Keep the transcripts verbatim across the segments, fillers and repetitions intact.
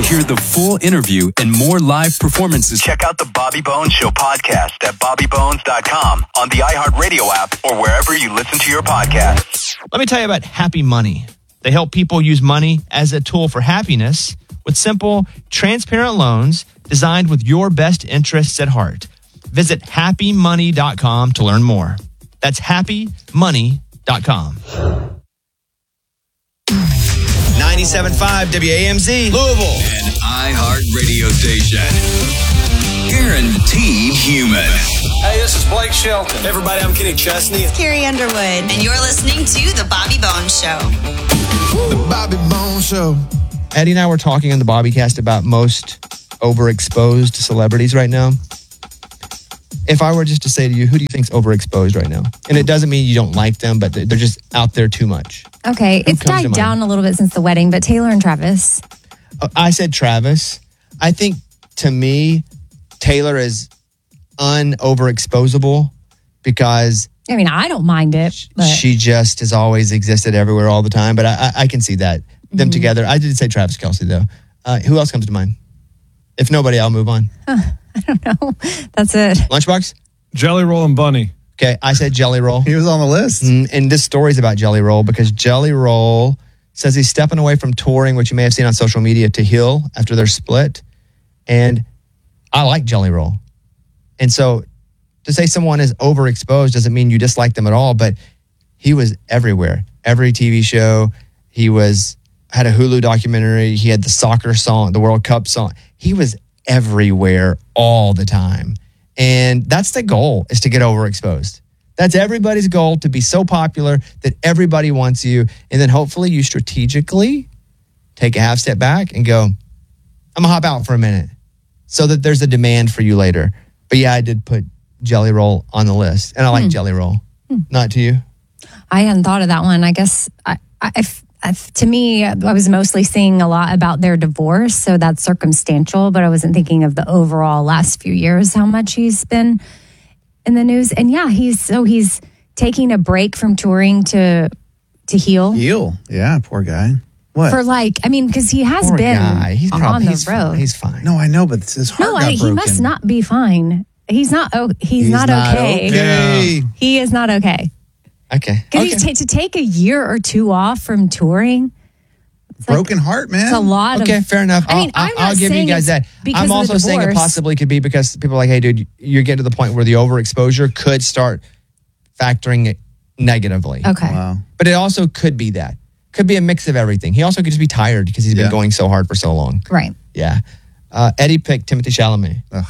hear the full interview and more live performances, check out the Bobby Bones Show podcast at bobby bones dot com, on the iHeartRadio app, or wherever you listen to your podcasts. Let me tell you about Happy Money. They help people use money as a tool for happiness with simple, transparent loans designed with your best interests at heart. Visit happy money dot com to learn more. That's happy money dot com. ninety-seven point five W A M Z, Louisville. An iHeart radio station. Guaranteed human. Hey, this is Blake Shelton. Hey, everybody, I'm Kenny Chesney. It's Carrie Underwood. And you're listening to The Bobby Bones Show. The Bobby Bones Show. Eddie and I were talking on the Bobbycast about most overexposed celebrities right now. If I were just to say to you, who do you think's overexposed right now? And it doesn't mean you don't like them, but they're just out there too much. Okay, Who it's comes to died down mind? a little bit since the wedding, but Taylor and Travis. Uh, I said Travis. I think, to me, Taylor is un-overexposable because I mean, I don't mind it, but she just has always existed everywhere all the time. But I, I, I can see that. Them Mhm. together. I did say Travis Kelce, though. Uh, who else comes to mind? If nobody, I'll move on. Huh, I don't know. That's it. Lunchbox? Jelly Roll and Bunny. Okay, I said Jelly Roll. He was on the list. Mm, and this story's about Jelly Roll because Jelly Roll says he's stepping away from touring, which you may have seen on social media, to heal after their split. And I like Jelly Roll. And so to say someone is overexposed doesn't mean you dislike them at all, but he was everywhere. Every T V show, he was had a Hulu documentary, he had the soccer song, the World Cup song. He was everywhere all the time. And that's the goal, is to get overexposed. That's everybody's goal, to be so popular that everybody wants you. And then hopefully you strategically take a half step back and go, I'm going to hop out for a minute so that there's a demand for you later. But yeah, I did put Jelly Roll on the list. And I like Hmm. Jelly Roll. Hmm. Not to you? I hadn't thought of that one. I guess I, I, if- if- to me, I was mostly seeing a lot about their divorce, so that's circumstantial, but I wasn't thinking of the overall last few years, how much he's been in the news. And yeah, he's so he's taking a break from touring to to heal. Heal. Yeah, poor guy. What? For like, I mean, because he has Poor been guy. He's on probably- the he's road. fine. He's fine. No, I know, but his heart No, got I, he broken. must not be fine. He's not. Oh, he's, He's not, not okay. okay. He is not okay. Okay. Because Okay. to take a year or two off from touring, it's like- Broken heart, man. it's a lot Okay, of. fair enough. I mean, I'll, I'm I'll not give you saying guys it's that. because I'm of the also saying it divorce. possibly could be because people are like, hey, dude, you're getting to the point where the overexposure could start factoring it negatively. Okay. Wow. But it also could be that. Could be a mix of everything. He also could just be tired because he's Yeah. been going so hard for so long. Right. Yeah. Uh, Eddie picked Timothy Chalamet. Ugh.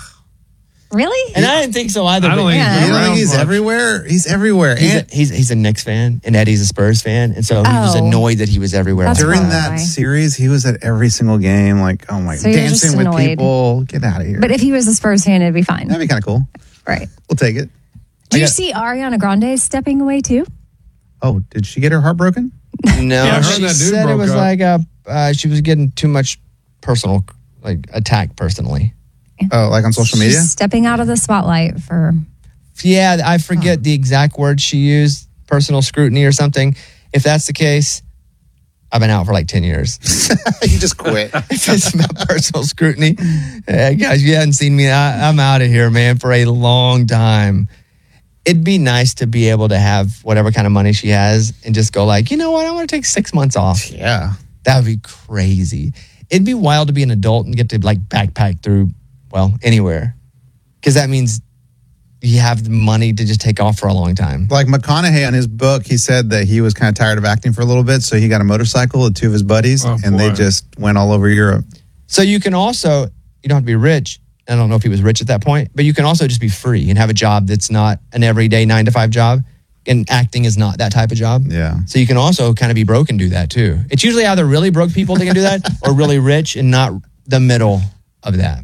Really? And I didn't think so either. I don't but- think Yeah. he's You been don't think around he's much. everywhere? He's everywhere. He's a, And he's, he's a Knicks fan, and Eddie's a Spurs fan. And so he was Oh. annoyed that he was everywhere. That's during probably that why. series, he was at every single game. Like, oh my, So you're just dancing with annoyed. people. Get out of here. But if he was a Spurs fan, it'd be fine. That'd be kind of cool. Right. We'll take it. Do I you got- see Ariana Grande stepping away too? Oh, did she get her heart broken? No, Yeah, I heard she that dude said it broke was up. like a, uh, she was getting too much personal, like attacked personally. Oh, like on social media? She's stepping out of the spotlight for. Yeah, I forget the exact word she used, personal scrutiny or something. If that's the case, I've been out for like ten years. You just quit. If it's about personal scrutiny, uh, guys, you haven't seen me. I, I'm out of here, man, for a long time. It'd be nice to be able to have whatever kind of money she has and just go like, you know what, I want to take six months off. Yeah. That would be crazy. It'd be wild to be an adult and get to like backpack through, well, anywhere. Because that means you have the money to just take off for a long time. Like McConaughey on his book, he said that he was kind of tired of acting for a little bit, so he got a motorcycle with two of his buddies, Oh, and they boy. just went all over Europe. So you can also, you don't have to be rich. I don't know if he was rich at that point, but you can also just be free and have a job that's not an everyday nine to five job. And acting is not that type of job. Yeah. So you can also kind of be broke and do that too. It's usually either really broke people that can do that or really rich and not the middle of that.